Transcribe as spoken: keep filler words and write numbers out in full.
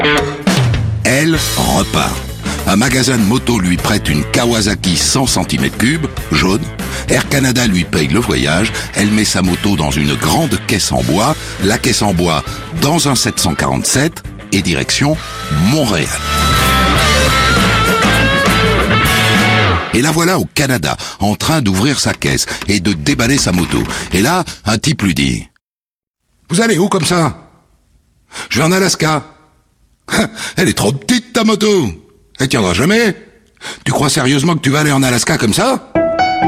Elle repart. Un magasin de moto lui prête une Kawasaki cent centimètres cubes, jaune. Air Canada lui paye le voyage. Elle met sa moto dans une grande caisse en bois. La caisse en bois dans un sept cent quarante-sept et direction Montréal. Et la voilà au Canada, en train d'ouvrir sa caisse et de déballer sa moto. Et là, un type lui dit « Vous allez où comme ça ?»« Je vais en Alaska. »« Elle est trop petite ta moto. Elle tiendra jamais. Tu crois sérieusement que tu vas aller en Alaska comme ça ?»